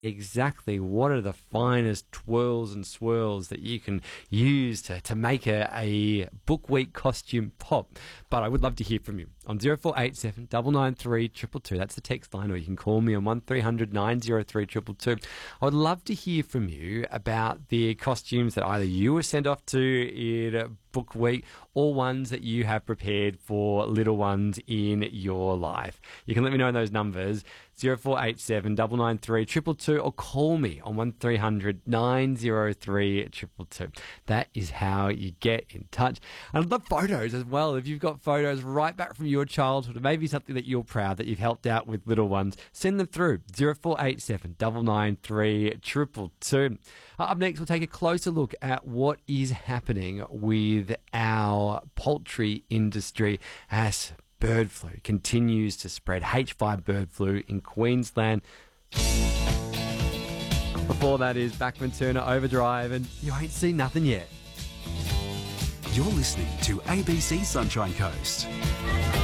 exactly what are the finest twirls and swirls that you can use to make a Book Week costume pop. But I would love to hear from you on 0487 993 222. That's the text line, or you can call me on 1300 903 222. I would love to hear from you about the costumes that either you were sent off to in Book Week or ones that you have prepared for little ones in your life. You can let me know in those numbers, 0487 993 222, or call me on 1300 903 222. That is how you get in touch. And I'd love photos as well. If you've got photos right back from your childhood, or maybe something that you're proud that you've helped out with little ones, send them through, 0487 993 222. Up next, we'll take a closer look at what is happening with our poultry industry as bird flu continues to spread. H5 bird flu in Queensland. Before that is Bachman Turner Overdrive, and you ain't seen nothing yet. You're listening to ABC Sunshine Coast.